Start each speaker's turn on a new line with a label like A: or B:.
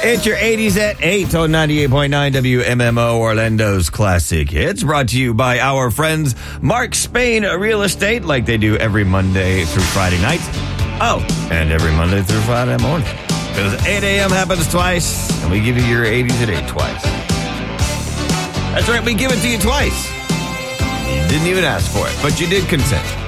A: It's your 80s at 8 on 98.9 WMMO, Orlando's Classic Hits, brought to you by our friends Mark Spain Real Estate, like they do every Monday through Friday night. Oh, and every Monday through Friday morning. Because 8 a.m. happens twice, and we give you your 80s at 8 twice. That's right, we give it to you twice. You didn't even ask for it, but you did consent.